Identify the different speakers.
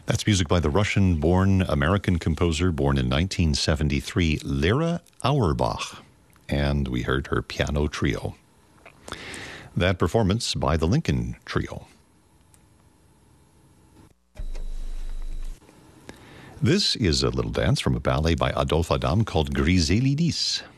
Speaker 1: That's music by the Russian-born American composer born in 1973, Lera Auerbach. And we heard her piano trio. That performance by the Lincoln Trio. This is a little dance from a ballet by Adolphe Adam called Griselidis.